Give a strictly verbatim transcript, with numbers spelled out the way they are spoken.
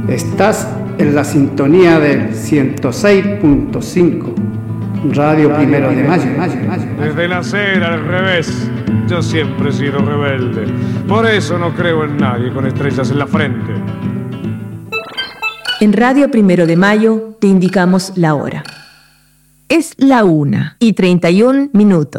Estás en la sintonía del ciento seis punto cinco, Radio, Radio Primero de Mayo. Desde nacer al revés, yo siempre he sido rebelde. Por eso no creo en nadie con estrellas en la frente. En Radio Primero de Mayo te indicamos la hora. Es la una y treinta y un minutos.